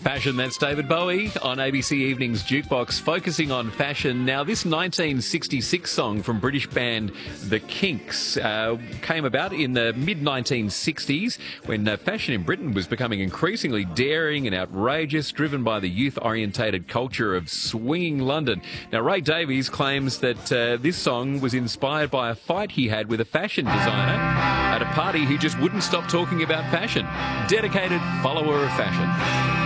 Fashion, that's David Bowie on ABC Evenings Jukebox, focusing on fashion. Now, this 1966 song from British band The Kinks came about in the mid-1960s when fashion in Britain was becoming increasingly daring and outrageous, driven by the youth-orientated culture of swinging London. Now, Ray Davies claims that this song was inspired by a fight he had with a fashion designer at a party who just wouldn't stop talking about fashion. Dedicated follower of fashion.